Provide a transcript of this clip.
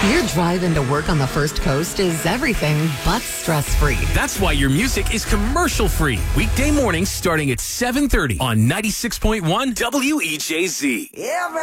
Your drive into work on the First Coast is everything but stress-free. That's why your music is commercial-free. Weekday mornings starting at 7:30 on 96.1 WEJZ.